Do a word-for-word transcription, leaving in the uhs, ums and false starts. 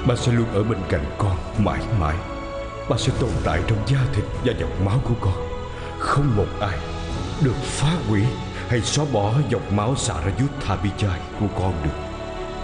Ba sẽ luôn ở bên cạnh con mãi mãi. Ba sẽ tồn tại trong da thịt và dòng máu của con. Không một ai được phá hủy hay xóa bỏ dòng máu Sarayuddha Pichai của con được.